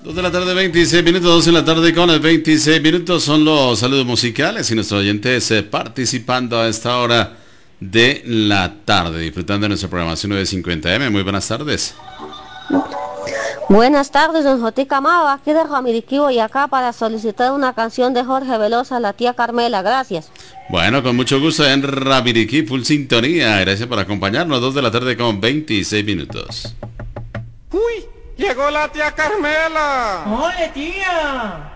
2 de la tarde, 26 minutos, 2 de la tarde con 26 minutos son los saludos musicales y nuestros oyentes participando a esta hora de la tarde, disfrutando de nuestra programación 950M. Muy buenas tardes. Buenas tardes, don Jotica Amado, aquí de Ramiriquí, Boyacá, para solicitar una canción de Jorge Velosa, La Tía Carmela, gracias. Bueno, con mucho gusto en Ramiriquí, full sintonía, gracias por acompañarnos, 2 de la tarde con 26 minutos. ¡Uy! ¡Llegó la tía Carmela! ¡Ole, tía!